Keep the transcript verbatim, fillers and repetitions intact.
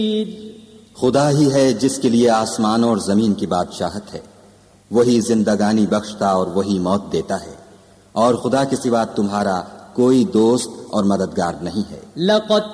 खुदा ही है जिसके लिए आसमान और जमीन की बादशाहत है, वही जिंदगानी बख्शता और वही मौत देता है, और खुदा के सिवा तुम्हारा कोई दोस्त और मददगार नहीं है।